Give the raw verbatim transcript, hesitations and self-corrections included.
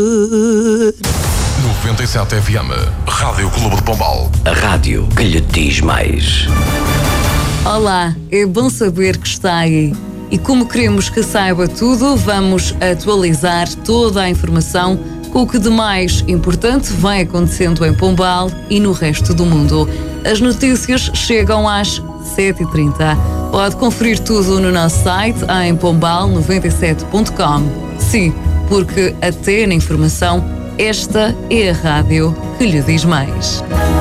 noventa e sete F M, Rádio Clube de Pombal. A rádio que lhe diz mais. Olá, é bom saber que está aí. E como queremos que saiba tudo, vamos atualizar toda a informação com o que de mais importante vai acontecendo em Pombal e no resto do mundo. As notícias chegam às sete e trinta. Pode conferir tudo no nosso site em pombal noventa e sete ponto com. Sim, porque até na informação, esta é a rádio que lhe diz mais.